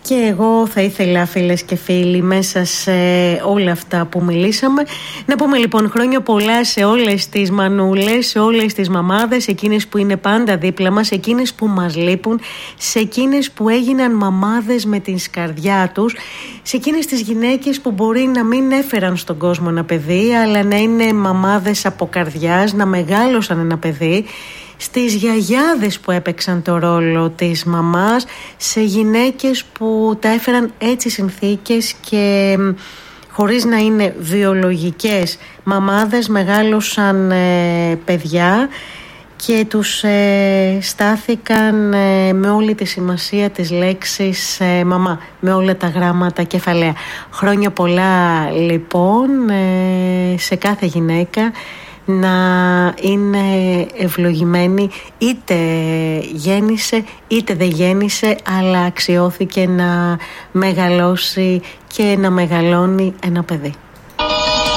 Και εγώ θα ήθελα, φίλες και φίλοι, μέσα σε όλα αυτά που μιλήσαμε, να πούμε λοιπόν χρόνια πολλά σε όλες τις μανούλες, σε όλες τις μαμάδες, εκείνες που είναι πάντα δίπλα μας, εκείνες που μας λείπουν, σε εκείνες που έγιναν μαμάδες με την σκαρδιά τους, σε εκείνες τις γυναίκες που μπορεί να μην έφεραν στον κόσμο ένα παιδί, αλλά να είναι μαμάδες από καρδιάς, να μεγάλωσαν ένα παιδί, στις γιαγιάδες που έπαιξαν το ρόλο της μαμάς, σε γυναίκες που τα έφεραν έτσι συνθήκες και χωρίς να είναι βιολογικές μαμάδες μεγάλωσαν παιδιά και τους στάθηκαν με όλη τη σημασία της λέξης μαμά, με όλα τα γράμματα κεφαλαία. Χρόνια πολλά λοιπόν σε κάθε γυναίκα, να είναι ευλογημένη, είτε γέννησε είτε δεν γέννησε, αλλά αξιώθηκε να μεγαλώσει και να μεγαλώνει ένα παιδί.